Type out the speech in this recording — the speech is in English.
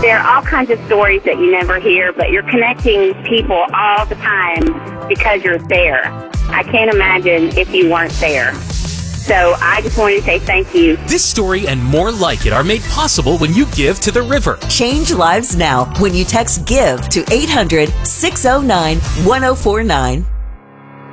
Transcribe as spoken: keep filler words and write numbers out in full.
There are all kinds of stories that you never hear, but you're connecting people all the time because you're there. I can't imagine if you weren't there. So I just wanted to say thank you. This story and more like it are made possible when you give to the river. Change lives now when you text GIVE to eight hundred, six oh nine, one oh four nine.